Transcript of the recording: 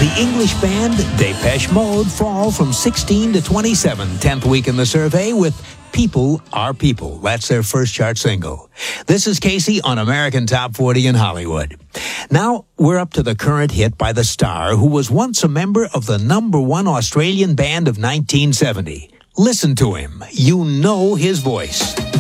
The English band Depeche Mode fall from 16 to 27, 10th week in the survey with People Are People. That's their first chart single. This is Casey on American Top 40 in Hollywood. Now, we're up to the current hit by the star who was once a member of the #1 Australian band of 1970. Listen to him. You know his voice.